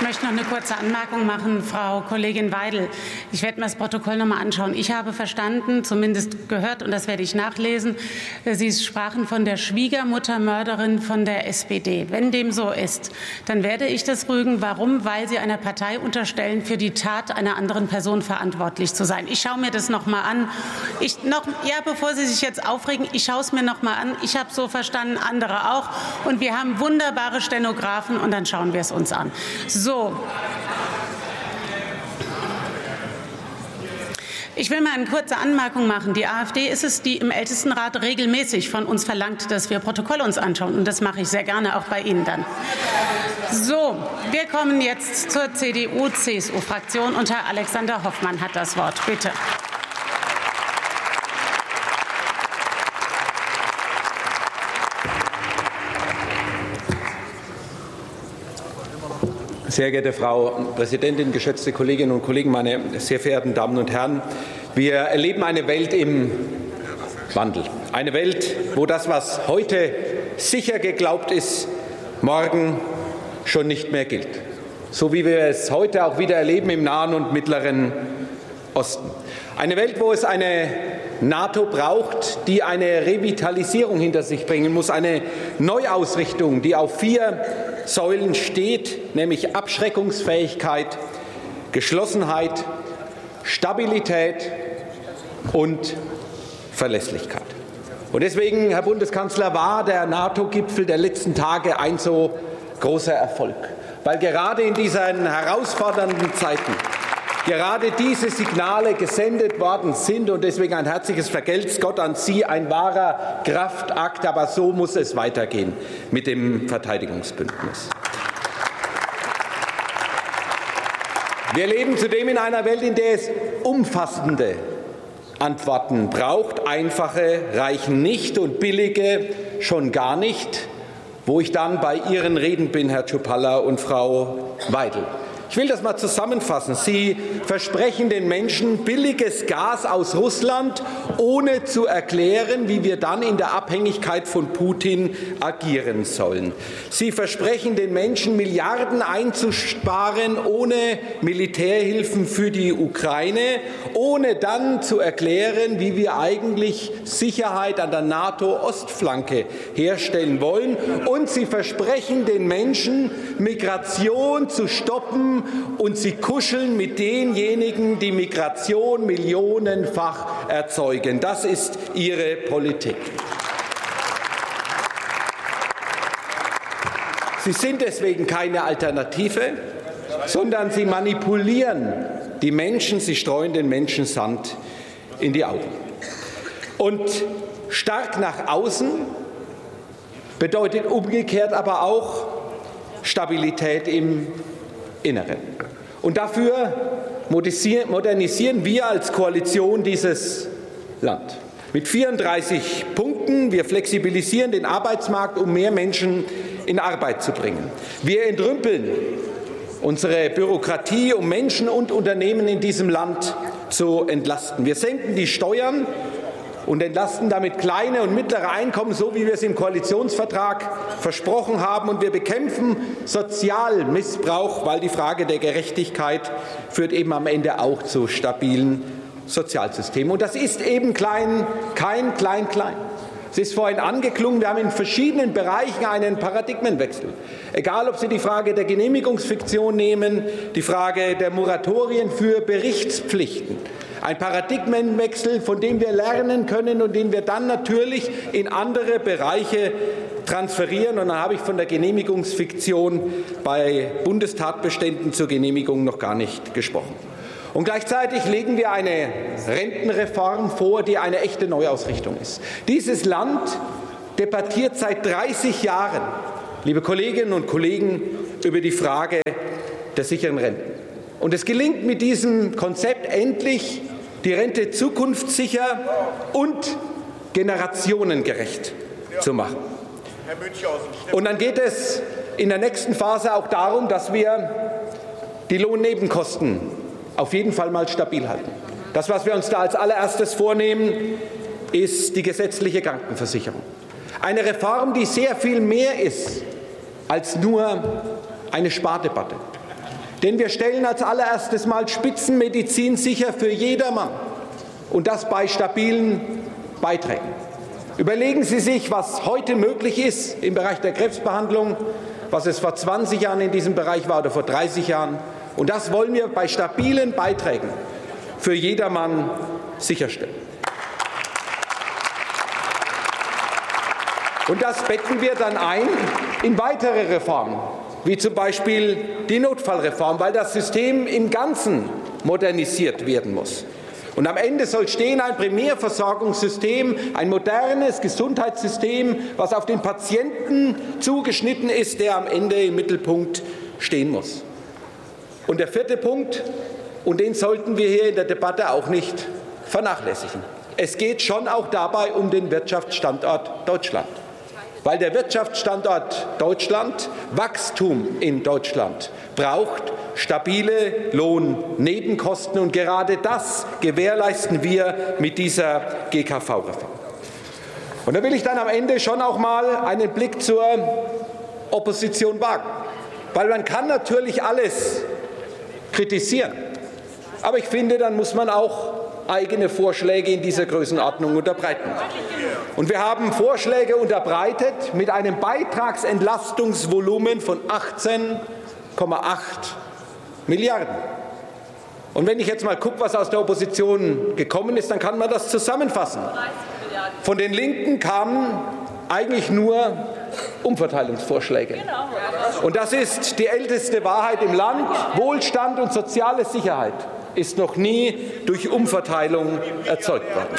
möchte noch eine kurze Anmerkung machen, Frau Kollegin Weidel. Ich werde mir das Protokoll noch mal anschauen. Ich habe verstanden, zumindest gehört, und das werde ich nachlesen, Sie sprachen von der Schwiegermuttermörderin von der SPD. Wenn dem so ist, dann werde ich das rügen. Warum? Weil Sie einer Partei unterstellen, für die Tat einer anderen Person verantwortlich zu sein. Ich schaue mir das noch mal an. Bevor Sie sich jetzt aufregen, ich schaue es mir noch mal an. Ich habe so verstanden, andere auch. Und wir haben wunderbare Stenografen, und dann schauen wir es uns an. So. Ich will mal eine kurze Anmerkung machen. Die AfD ist es, die im Ältestenrat regelmäßig von uns verlangt, dass wir Protokolle uns anschauen. Und das mache ich sehr gerne auch bei Ihnen dann. So, wir kommen jetzt zur CDU-CSU-Fraktion. Und Herr Alexander Hoffmann hat das Wort. Bitte. Sehr geehrte Frau Präsidentin, geschätzte Kolleginnen und Kollegen, meine sehr verehrten Damen und Herren! Wir erleben eine Welt im Wandel. Eine Welt, wo das, was heute sicher geglaubt ist, morgen schon nicht mehr gilt. So wie wir es heute auch wieder erleben im Nahen und Mittleren Osten. Eine Welt, wo es eine NATO braucht, die eine Revitalisierung hinter sich bringen muss, eine Neuausrichtung, die auf 4 Säulen steht, nämlich Abschreckungsfähigkeit, Geschlossenheit, Stabilität und Verlässlichkeit. Und deswegen, Herr Bundeskanzler, war der NATO-Gipfel der letzten Tage ein so großer Erfolg, weil gerade in diesen herausfordernden Zeiten gerade diese Signale gesendet worden sind, und deswegen ein herzliches Vergelt's Gott an Sie, ein wahrer Kraftakt. Aber so muss es weitergehen mit dem Verteidigungsbündnis. Wir leben zudem in einer Welt, in der es umfassende Antworten braucht. Einfache reichen nicht und billige schon gar nicht, wo ich dann bei Ihren Reden bin, Herr Czuppalla und Frau Weidel. Ich will das mal zusammenfassen. Sie versprechen den Menschen billiges Gas aus Russland, ohne zu erklären, wie wir dann in der Abhängigkeit von Putin agieren sollen. Sie versprechen den Menschen, Milliarden einzusparen, ohne Militärhilfen für die Ukraine, ohne dann zu erklären, wie wir eigentlich Sicherheit an der NATO-Ostflanke herstellen wollen. Und Sie versprechen den Menschen, Migration zu stoppen, und Sie kuscheln mit denjenigen, die Migration millionenfach erzeugen. Das ist Ihre Politik. Sie sind deswegen keine Alternative, sondern Sie manipulieren die Menschen, Sie streuen den Menschen Sand in die Augen. Und stark nach außen bedeutet umgekehrt aber auch Stabilität im Inneren. Und dafür modernisieren wir als Koalition dieses Land. Mit 34 Punkten. Wir flexibilisieren den Arbeitsmarkt, um mehr Menschen in Arbeit zu bringen. Wir entrümpeln unsere Bürokratie, um Menschen und Unternehmen in diesem Land zu entlasten. Wir senken die Steuern und entlasten damit kleine und mittlere Einkommen, so wie wir es im Koalitionsvertrag versprochen haben. Und wir bekämpfen Sozialmissbrauch, weil die Frage der Gerechtigkeit führt eben am Ende auch zu stabilen Sozialsystemen. Und das ist eben kein Klein-Klein. Es ist vorhin angeklungen, wir haben in verschiedenen Bereichen einen Paradigmenwechsel. Egal, ob Sie die Frage der Genehmigungsfiktion nehmen, die Frage der Moratorien für Berichtspflichten. Ein Paradigmenwechsel, von dem wir lernen können und den wir dann natürlich in andere Bereiche transferieren. Und dann habe ich von der Genehmigungsfiktion bei Bundestatbeständen zur Genehmigung noch gar nicht gesprochen. Und gleichzeitig legen wir eine Rentenreform vor, die eine echte Neuausrichtung ist. Dieses Land debattiert seit 30 Jahren, liebe Kolleginnen und Kollegen, über die Frage der sicheren Renten. Und es gelingt mit diesem Konzept endlich, die Rente zukunftssicher und generationengerecht zu machen. Und dann geht es in der nächsten Phase auch darum, dass wir die Lohnnebenkosten auf jeden Fall mal stabil halten. Das, was wir uns da als allererstes vornehmen, ist die gesetzliche Krankenversicherung. Eine Reform, die sehr viel mehr ist als nur eine Spardebatte. Denn wir stellen als allererstes Mal Spitzenmedizin sicher für jedermann, und das bei stabilen Beiträgen. Überlegen Sie sich, was heute möglich ist im Bereich der Krebsbehandlung, was es vor 20 Jahren in diesem Bereich war oder vor 30 Jahren. Und das wollen wir bei stabilen Beiträgen für jedermann sicherstellen. Und das betten wir dann ein in weitere Reformen, wie zum Beispiel die Notfallreform, weil das System im Ganzen modernisiert werden muss. Und am Ende soll stehen ein Primärversorgungssystem, ein modernes Gesundheitssystem, was auf den Patienten zugeschnitten ist, der am Ende im Mittelpunkt stehen muss. Und der vierte Punkt, und den sollten wir hier in der Debatte auch nicht vernachlässigen. Es geht schon auch dabei um den Wirtschaftsstandort Deutschland. Weil der Wirtschaftsstandort Deutschland, Wachstum in Deutschland, braucht stabile Lohnnebenkosten. Und gerade das gewährleisten wir mit dieser GKV-Reform. Und da will ich dann am Ende schon auch mal einen Blick zur Opposition wagen. Weil man kann natürlich alles kritisieren. Aber ich finde, dann muss man auch eigene Vorschläge in dieser Größenordnung unterbreiten. Und wir haben Vorschläge unterbreitet mit einem Beitragsentlastungsvolumen von 18,8 Milliarden. Und wenn ich jetzt mal gucke, was aus der Opposition gekommen ist, dann kann man das zusammenfassen. Von den Linken kamen eigentlich nur Umverteilungsvorschläge. Und das ist die älteste Wahrheit im Land. Wohlstand und soziale Sicherheit ist noch nie durch Umverteilung erzeugt worden.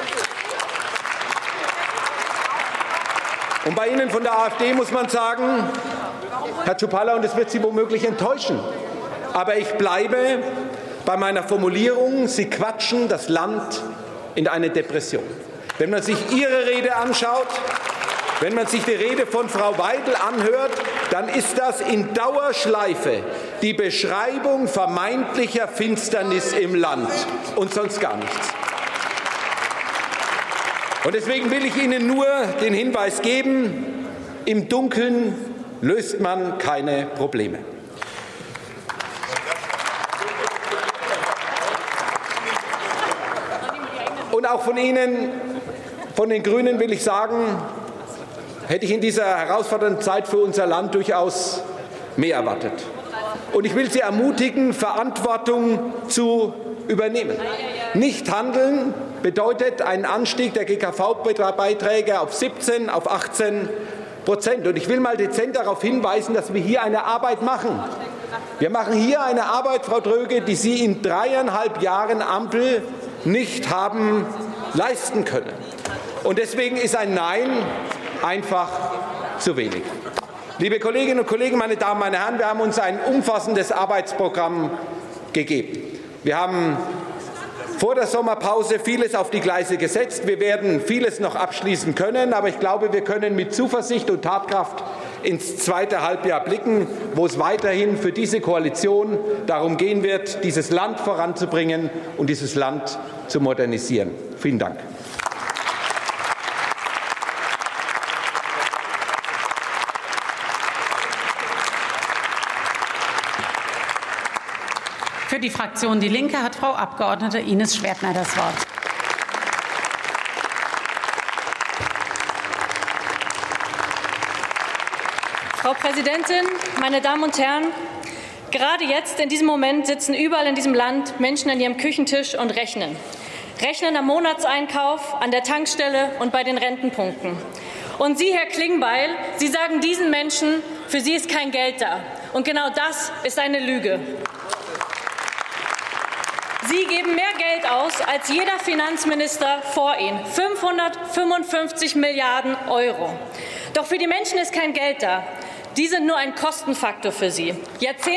Und bei Ihnen von der AfD muss man sagen, Herr Cupalla, und es wird Sie womöglich enttäuschen, aber ich bleibe bei meiner Formulierung, Sie quatschen das Land in eine Depression. Wenn man sich Ihre Rede anschaut, wenn man sich die Rede von Frau Weidel anhört, dann ist das in Dauerschleife die Beschreibung vermeintlicher Finsternis im Land und sonst gar nichts. Und deswegen will ich Ihnen nur den Hinweis geben, im Dunkeln löst man keine Probleme. Und auch von Ihnen, von den Grünen, will ich sagen, hätte ich in dieser herausfordernden Zeit für unser Land durchaus mehr erwartet. Und ich will Sie ermutigen, Verantwortung zu übernehmen. Nicht handeln bedeutet einen Anstieg der GKV-Beiträge auf 17, auf 18%. Und ich will mal dezent darauf hinweisen, dass wir hier eine Arbeit machen. Wir machen hier eine Arbeit, Frau Dröge, die Sie in 3,5 Jahren Ampel nicht haben leisten können. Und deswegen ist ein Nein einfach zu wenig. Liebe Kolleginnen und Kollegen, meine Damen, meine Herren, wir haben uns ein umfassendes Arbeitsprogramm gegeben. Wir haben vor der Sommerpause vieles auf die Gleise gesetzt. Wir werden vieles noch abschließen können, aber ich glaube, wir können mit Zuversicht und Tatkraft ins zweite Halbjahr blicken, wo es weiterhin für diese Koalition darum gehen wird, dieses Land voranzubringen und dieses Land zu modernisieren. Vielen Dank. Für die Fraktion Die Linke hat Frau Abgeordnete Ines Schwertner das Wort. Frau Präsidentin, meine Damen und Herren! Gerade jetzt, in diesem Moment, sitzen überall in diesem Land Menschen an ihrem Küchentisch und rechnen. Rechnen am Monatseinkauf, an der Tankstelle und bei den Rentenpunkten. Und Sie, Herr Klingbeil, Sie sagen diesen Menschen, für Sie ist kein Geld da. Und genau das ist eine Lüge. Sie geben mehr Geld aus als jeder Finanzminister vor Ihnen, 555 Milliarden €. Doch für die Menschen ist kein Geld da. Die sind nur ein Kostenfaktor für Sie.